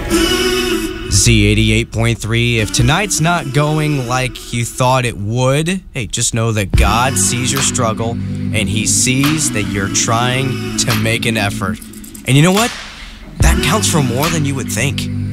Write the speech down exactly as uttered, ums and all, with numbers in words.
Z eighty-eight point three. If tonight's not going like you thought it would, hey, just know that God sees your struggle and He sees that you're trying to make an effort. And you know what? That counts for more than you would think.